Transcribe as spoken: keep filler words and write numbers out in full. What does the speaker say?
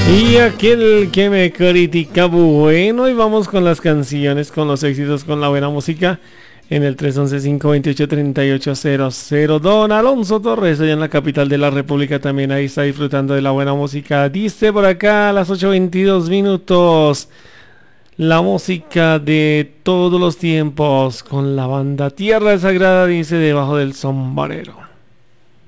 Y aquel que me critica, bueno, y vamos con las canciones, con los éxitos, con la buena música. En el tres once, cinco veintiocho, treinta y ocho cero cero, don Alonso Torres, allá en la capital de la República, también ahí está disfrutando de la buena música. Dice por acá a las ocho veintidós minutos, la música de todos los tiempos, con la banda Tierra Sagrada, dice Debajo del Sombrero.